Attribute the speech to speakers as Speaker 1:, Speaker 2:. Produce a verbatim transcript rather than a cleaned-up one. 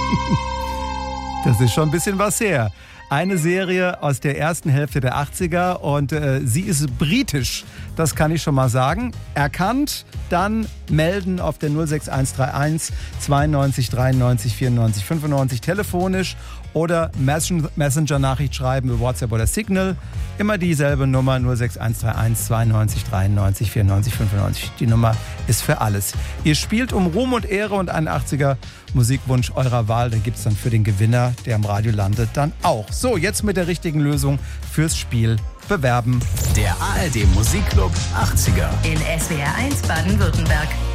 Speaker 1: Das ist schon ein bisschen was her. Eine Serie aus der ersten Hälfte der achtziger und äh, sie ist britisch, das kann ich schon mal sagen. Erkannt, dann melden auf der null sechs eins drei eins zweiundneunzig dreiundneunzig vierundneunzig fünfundneunzig telefonisch oder Messenger-Nachricht schreiben über WhatsApp oder Signal. Immer dieselbe Nummer null sechs eins drei eins zweiundneunzig dreiundneunzig vierundneunzig fünfundneunzig. Die Nummer ist für alles. Ihr spielt um Ruhm und Ehre und einen achtziger Musikwunsch eurer Wahl. Den gibt es dann für den Gewinner, der am Radio landet, dann auch. So, jetzt mit der richtigen Lösung fürs Spiel bewerben.
Speaker 2: Der A R D Musikclub achtziger
Speaker 3: in S W R eins Baden-Württemberg.